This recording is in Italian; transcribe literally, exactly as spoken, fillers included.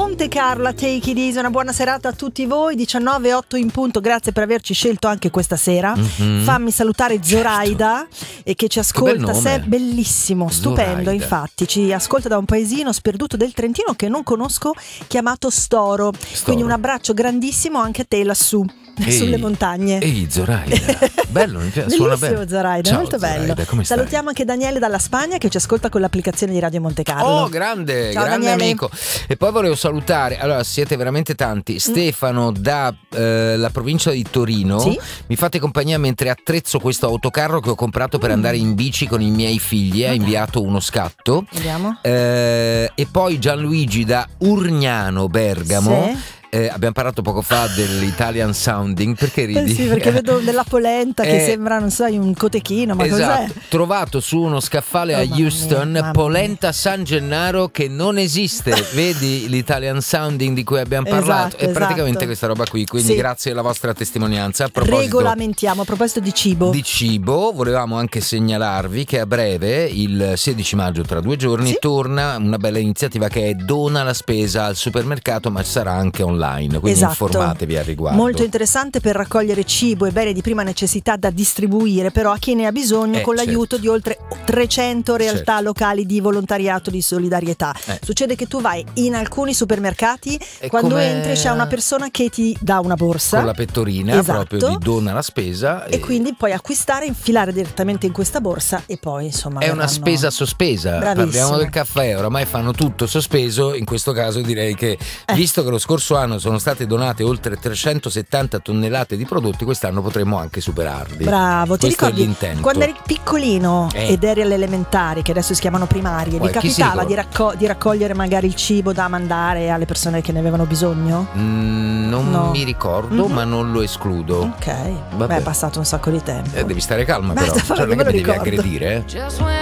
Monte Carlo, Take It Easy. Una buona serata a tutti voi, diciannove e otto in punto. Grazie per averci scelto anche questa sera. Mm-hmm. Fammi salutare Zoraida, certo. E che ci ascolta, che bel bellissimo, stupendo. Zoraida. Infatti ci ascolta da un paesino sperduto del Trentino che non conosco, chiamato Storo. Storo. Quindi un abbraccio grandissimo anche a te lassù. Ehi, sulle montagne. Ehi Zoraida, bello, mi piace, suona bene. Zoraida, ciao, molto Zoraida, bello. Come Salutiamo stai? anche Daniele dalla Spagna che ci ascolta con l'applicazione di Radio Monte Carlo. Oh, grande, ciao, grande Daniele. amico. E poi volevo salutare, allora siete veramente tanti. Stefano da eh, la provincia di Torino. Sì? Mi fate compagnia mentre attrezzo questo autocarro che ho comprato per mm. andare in bici con i miei figli. Ha inviato uno scatto. Vediamo. Eh, e poi Gianluigi da Urgnano, Bergamo. Sì. Eh, abbiamo parlato poco fa dell'Italian sounding. Perché ridi? Eh sì, perché vedo della polenta che eh, sembra, non so, un cotechino, ma esatto. Cos'è? Trovato su uno scaffale oh, a Houston mia, polenta San Gennaro che non esiste. Vedi l'Italian sounding di cui abbiamo parlato? Esatto, è praticamente esatto. questa roba qui. Quindi sì. grazie alla vostra testimonianza. A proposito, regolamentiamo, a proposito di cibo Di cibo, volevamo anche segnalarvi che a breve, il sedici maggio, tra due giorni, sì? torna una bella iniziativa che è Dona la spesa al supermercato, ma sarà anche online. Quindi esatto. informatevi al riguardo. Molto interessante per raccogliere cibo e beni di prima necessità da distribuire però a chi ne ha bisogno, eh, con certo. l'aiuto di oltre trecento realtà certo. locali di volontariato, di solidarietà. Eh. Succede che tu vai in alcuni supermercati e quando come... entri c'è una persona che ti dà una borsa con la pettorina, esatto. proprio di Dona la spesa e... e quindi puoi acquistare, infilare direttamente in questa borsa e poi insomma è verranno... una spesa sospesa. Bravissimo. Parliamo del caffè, oramai fanno tutto sospeso. In questo caso direi che eh. visto che lo scorso anno sono state donate oltre trecentosettanta tonnellate di prodotti, quest'anno potremmo anche superarli. Bravo, ti questo ricordi è l'intento. Quando eri piccolino eh. ed eri alle elementari, che adesso si chiamano primarie, Poi, vi capitava di, racco- di raccogliere magari il cibo da mandare alle persone che ne avevano bisogno? Mm, non no. mi ricordo, mm-hmm. ma non lo escludo. Ok, beh, è passato un sacco di tempo. Eh, devi stare calma. Beh, però, cioè, non è che mi devi aggredire. Eh.